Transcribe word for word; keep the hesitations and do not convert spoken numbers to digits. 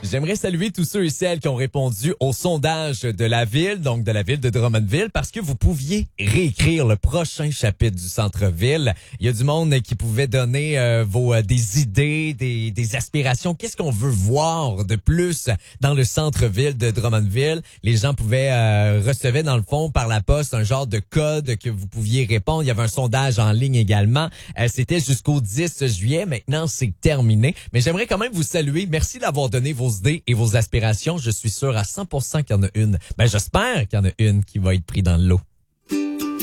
J'aimerais saluer tous ceux et celles qui ont répondu au sondage de la ville, donc de la ville de Drummondville, parce que vous pouviez réécrire le prochain chapitre du centre-ville. Il y a du monde qui pouvait donner euh, vos euh, des idées, des, des aspirations. Qu'est-ce qu'on veut voir de plus dans le centre-ville de Drummondville? Les gens pouvaient euh, recevoir dans le fond par la poste un genre de code que vous pouviez répondre. Il y avait un sondage en ligne également. Euh, c'était jusqu'au dix juillet. Maintenant, c'est terminé. Mais j'aimerais quand même vous saluer. Merci d'avoir donné vos idées et vos aspirations. Je suis sûr à cent pour cent qu'il y en a une. Ben, j'espère qu'il y en a une qui va être prise dans le lot.